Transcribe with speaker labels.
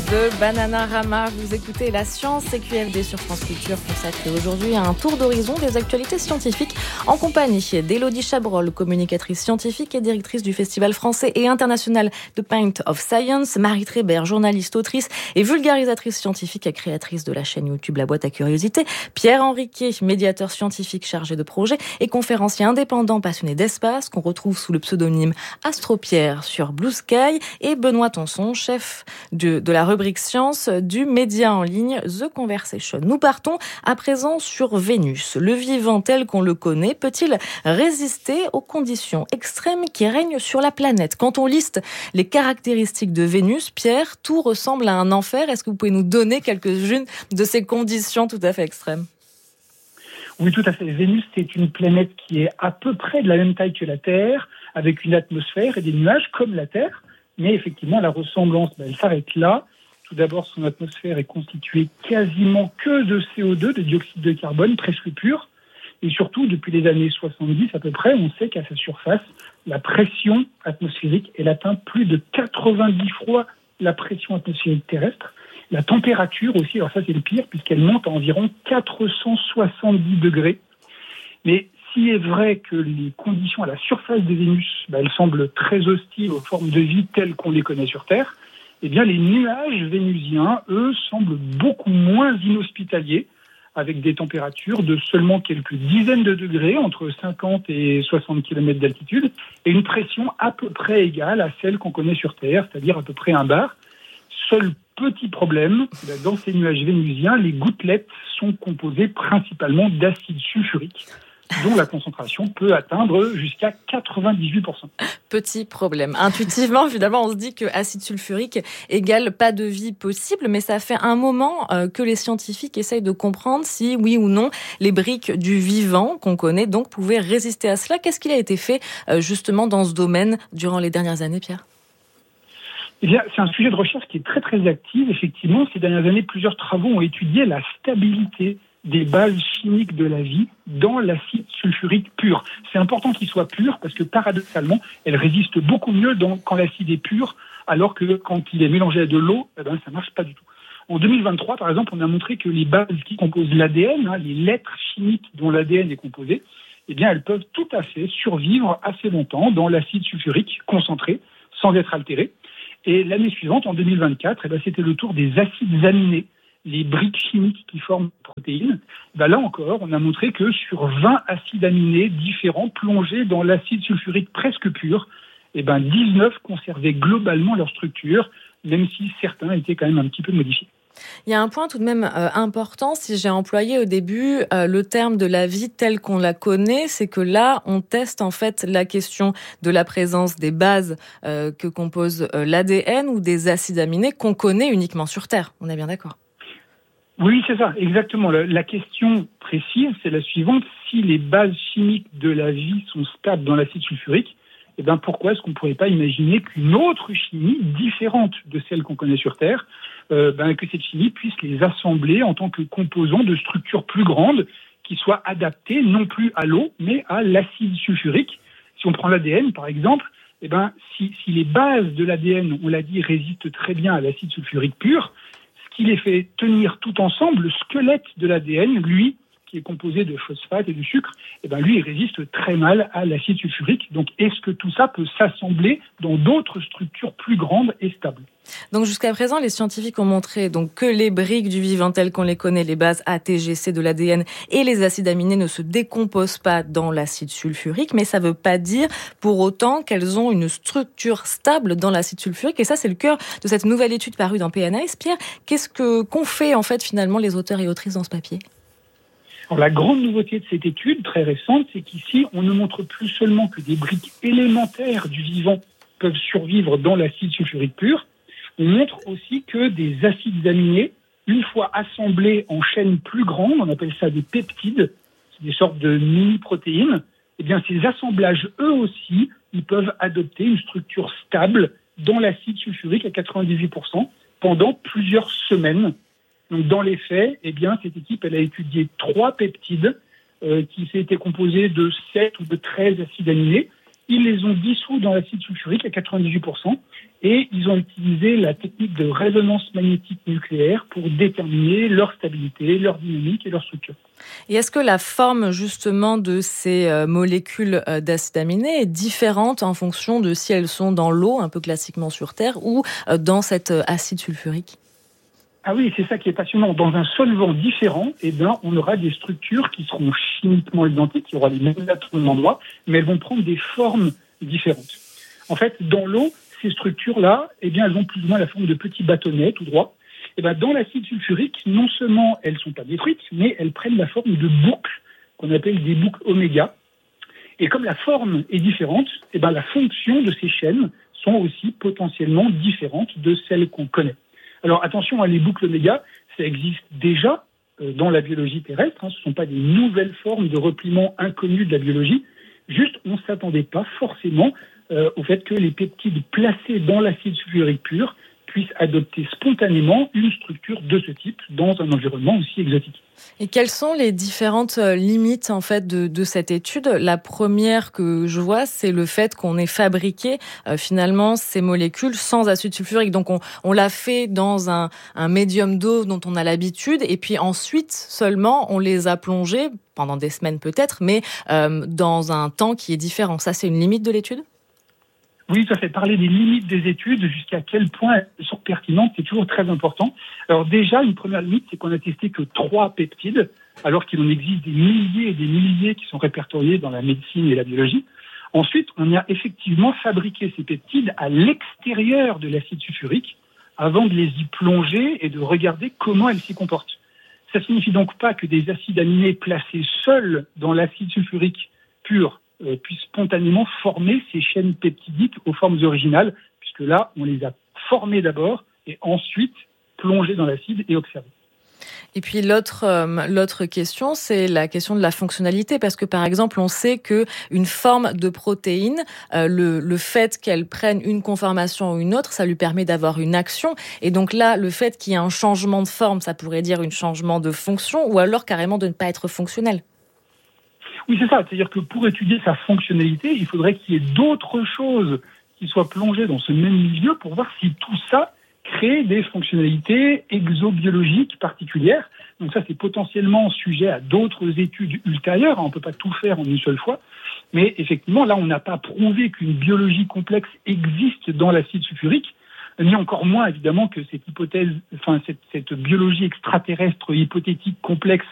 Speaker 1: de Bananarama. Vous écoutez La Science CQFD sur France Culture, consacrée aujourd'hui à un tour d'horizon des actualités scientifiques en compagnie d'Élodie Chabrol, communicatrice scientifique et directrice du Festival français et international de Paint of Science, Marie Trébert, journaliste, autrice et vulgarisatrice scientifique et créatrice de la chaîne YouTube La Boîte à Curiosités, Pierre Henriquet, médiateur scientifique chargé de projet et conférencier indépendant passionné d'espace qu'on retrouve sous le pseudonyme Astro-Pierre sur Blue Sky, et Benoît Tonson, chef de la rubrique Science du média en ligne The Conversation. Nous partons à présent sur Vénus. Le vivant tel qu'on le connaît peut-il résister aux conditions extrêmes qui règnent sur la planète? Quand on liste les caractéristiques de Vénus, Pierre, tout ressemble à un enfer. Est-ce que vous pouvez nous donner quelques-unes de ces conditions tout à fait extrêmes?
Speaker 2: Oui, tout à fait. Vénus, c'est une planète qui est à peu près de la même taille que la Terre, avec une atmosphère et des nuages comme la Terre. Mais effectivement, la ressemblance, elle s'arrête là. Tout d'abord, son atmosphère est constituée quasiment que de CO2, de dioxyde de carbone, presque pur. Et surtout, depuis les années 70 à peu près, on sait qu'à sa surface, la pression atmosphérique, elle atteint plus de 90 fois la pression atmosphérique terrestre. La température aussi, alors ça c'est le pire, puisqu'elle monte à environ 470 degrés. Mais s'il est vrai que les conditions à la surface de Vénus, elles semblent très hostiles aux formes de vie telles qu'on les connaît sur Terre, eh bien les nuages vénusiens, eux, semblent beaucoup moins inhospitaliers, avec des températures de seulement quelques dizaines de degrés, entre 50 et 60 km d'altitude, et une pression à peu près égale à celle qu'on connaît sur Terre, c'est-à-dire à peu près 1 bar. Seul petit problème, dans ces nuages vénusiens, les gouttelettes sont composées principalement d'acide sulfurique, dont la concentration peut atteindre jusqu'à 98%.
Speaker 1: Petit problème. Intuitivement, évidemment, on se dit que acide sulfurique égale pas de vie possible, mais ça fait un moment que les scientifiques essayent de comprendre si, oui ou non, les briques du vivant qu'on connaît donc pouvaient résister à cela. Qu'est-ce qu'il a été fait justement dans ce domaine durant les dernières années, Pierre ?
Speaker 2: Eh bien, c'est un sujet de recherche qui est très très actif. Effectivement, ces dernières années, plusieurs travaux ont étudié la stabilité des bases chimiques de la vie dans l'acide sulfurique pur. C'est important qu'il soit pur parce que paradoxalement, elle résiste beaucoup mieux quand l'acide est pur, alors que quand il est mélangé à de l'eau, ça marche pas du tout. En 2023, par exemple, on a montré que les bases qui composent l'ADN, les lettres chimiques dont l'ADN est composé, eh bien, elles peuvent tout à fait survivre assez longtemps dans l'acide sulfurique concentré, sans être altérées. Et l'année suivante, en 2024, c'était le tour des acides aminés, les briques chimiques qui forment les protéines. Là encore, on a montré que sur 20 acides aminés différents plongés dans l'acide sulfurique presque pur, 19 conservaient globalement leur structure, même si certains étaient quand même un petit peu modifiés.
Speaker 1: Il y a un point tout de même important, si j'ai employé au début le terme de la vie telle qu'on la connaît, c'est que là, on teste en fait la question de la présence des bases que compose l'ADN ou des acides aminés qu'on connaît uniquement sur Terre. On est bien d'accord ?
Speaker 2: Oui, c'est ça, exactement. La question précise, c'est la suivante. Si les bases chimiques de la vie sont stables dans l'acide sulfurique, pourquoi est-ce qu'on ne pourrait pas imaginer qu'une autre chimie, différente de celle qu'on connaît sur Terre, que cette chimie puisse les assembler en tant que composants de structures plus grandes qui soient adaptées non plus à l'eau, mais à l'acide sulfurique. Si on prend l'ADN, par exemple, si les bases de l'ADN, on l'a dit, résistent très bien à l'acide sulfurique pur, ce qui les fait tenir tout ensemble, le squelette de l'ADN, lui, qui est composé de phosphate et de sucre, lui, il résiste très mal à l'acide sulfurique. Donc, est-ce que tout ça peut s'assembler dans d'autres structures plus grandes et stables ?
Speaker 1: Donc, jusqu'à présent, les scientifiques ont montré donc que les briques du vivant telles qu'on les connaît, les bases A, T, G, C de l'ADN et les acides aminés ne se décomposent pas dans l'acide sulfurique, mais ça ne veut pas dire pour autant qu'elles ont une structure stable dans l'acide sulfurique. Et ça, c'est le cœur de cette nouvelle étude parue dans PNAS. Pierre, qu'ont fait en fait finalement les auteurs et autrices dans ce papier ?
Speaker 2: Alors, la grande nouveauté de cette étude, très récente, c'est qu'ici, on ne montre plus seulement que des briques élémentaires du vivant peuvent survivre dans l'acide sulfurique pur, on montre aussi que des acides aminés, une fois assemblés en chaînes plus grandes, on appelle ça des peptides, c'est des sortes de mini-protéines, ces assemblages, eux aussi, ils peuvent adopter une structure stable dans l'acide sulfurique à 98% pendant plusieurs semaines. Donc, dans les faits, cette équipe, elle a étudié 3 peptides qui étaient composés de 7 ou de 13 acides aminés. Ils les ont dissous dans l'acide sulfurique à 98% et ils ont utilisé la technique de résonance magnétique nucléaire pour déterminer leur stabilité, leur dynamique et leur structure.
Speaker 1: Et est-ce que la forme justement de ces molécules d'acides aminés est différente en fonction de si elles sont dans l'eau, un peu classiquement sur Terre, ou dans cet acide sulfurique ?
Speaker 2: Ah oui, c'est ça qui est passionnant. Dans un solvant différent, on aura des structures qui seront chimiquement identiques, il y aura les mêmes atomes d'endroit, mais elles vont prendre des formes différentes. En fait, dans l'eau, ces structures-là, elles ont plus ou moins la forme de petits bâtonnets tout droit. Dans l'acide sulfurique, non seulement elles ne sont pas détruites, mais elles prennent la forme de boucles, qu'on appelle des boucles oméga. Et comme la forme est différente, la fonction de ces chaînes sont aussi potentiellement différentes de celles qu'on connaît. Alors attention, les boucles oméga, ça existe déjà dans la biologie terrestre. Ce ne sont pas des nouvelles formes de repliement inconnues de la biologie. Juste, on ne s'attendait pas forcément au fait que les peptides placés dans l'acide sulfurique pur puissent adopter spontanément une structure de ce type dans un environnement aussi exotique.
Speaker 1: Et quelles sont les différentes limites en fait de cette étude ? La première que je vois, c'est le fait qu'on ait fabriqué finalement ces molécules sans acide sulfurique. Donc on l'a fait dans un médium d'eau dont on a l'habitude, et puis ensuite seulement on les a plongées pendant des semaines peut-être, mais dans un temps qui est différent. Ça, c'est une limite de l'étude ?
Speaker 2: Oui, ça fait parler des limites des études, jusqu'à quel point elles sont pertinentes, c'est toujours très important. Alors déjà, une première limite, c'est qu'on a testé que 3 peptides, alors qu'il en existe des milliers et des milliers qui sont répertoriés dans la médecine et la biologie. Ensuite, on a effectivement fabriqué ces peptides à l'extérieur de l'acide sulfurique, avant de les y plonger et de regarder comment elles s'y comportent. Ça signifie donc pas que des acides aminés placés seuls dans l'acide sulfurique pur puissent spontanément former ces chaînes peptidiques aux formes originales, puisque là, on les a formées d'abord et ensuite plongées dans l'acide et observées.
Speaker 1: Et puis l'autre question, c'est la question de la fonctionnalité, parce que par exemple, on sait que une forme de protéine, le fait qu'elle prenne une conformation ou une autre, ça lui permet d'avoir une action. Et donc là, le fait qu'il y ait un changement de forme, ça pourrait dire un changement de fonction, ou alors carrément de ne pas être fonctionnel.
Speaker 2: Oui, c'est ça. C'est-à-dire que pour étudier sa fonctionnalité, il faudrait qu'il y ait d'autres choses qui soient plongées dans ce même milieu pour voir si tout ça crée des fonctionnalités exobiologiques particulières. Donc ça, c'est potentiellement sujet à d'autres études ultérieures. On ne peut pas tout faire en une seule fois. Mais effectivement, là, on n'a pas prouvé qu'une biologie complexe existe dans l'acide sulfurique, ni encore moins, évidemment, que cette biologie extraterrestre hypothétique complexe